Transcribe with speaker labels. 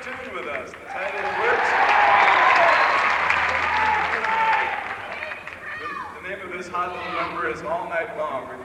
Speaker 1: tune with us. The title of which, the name of this hot little number is All Night Long.